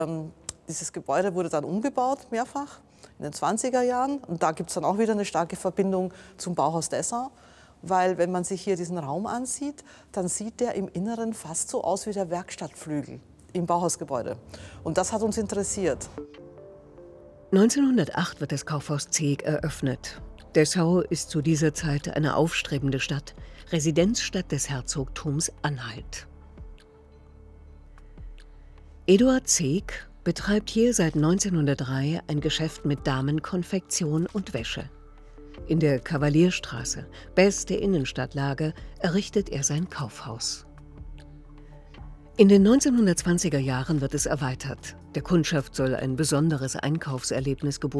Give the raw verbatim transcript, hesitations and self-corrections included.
Ähm, dieses Gebäude wurde dann umgebaut, mehrfach, in den zwanziger Jahren. Und da gibt es dann auch wieder eine starke Verbindung zum Bauhaus Dessau. Weil wenn man sich hier diesen Raum ansieht, dann sieht der im Inneren fast so aus wie der Werkstattflügel im Bauhausgebäude. Und das hat uns interessiert. neunzehnhundertacht wird das Kaufhaus Zeeg eröffnet. Dessau ist zu dieser Zeit eine aufstrebende Stadt, Residenzstadt des Herzogtums Anhalt. Eduard Zeeg betreibt hier seit neunzehnhundertdrei ein Geschäft mit Damenkonfektion und Wäsche. In der Kavalierstraße, beste Innenstadtlage, errichtet er sein Kaufhaus. In den neunzehnhundertzwanziger Jahren wird es erweitert. Der Kundschaft soll ein besonderes Einkaufserlebnis geboten